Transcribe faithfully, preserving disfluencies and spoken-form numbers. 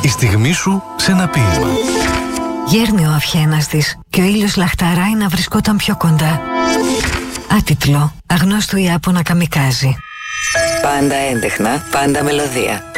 Η στιγμή σου σε ένα ποίημα. Γέρνει ο αυχένας της και ο ήλιος λαχταράει να βρισκόταν πιο κοντά. Άτιτλο, αγνώστου Ιάπωνα καμικάζι. Πάντα έντεχνα, πάντα μελωδία.